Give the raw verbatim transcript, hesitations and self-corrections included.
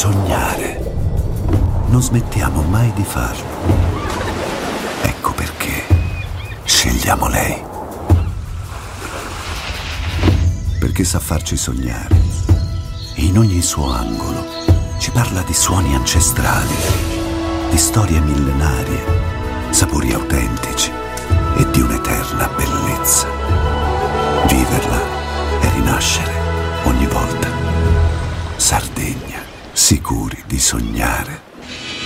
Sognare. Non smettiamo mai di farlo. Ecco perché scegliamo lei. Perché sa farci sognare. In ogni suo angolo ci parla di suoni ancestrali, di storie millenarie, sapori autentici e di un'eterna bellezza. Viverla e rinascere ogni volta. Sardegna, sicuri di sognare.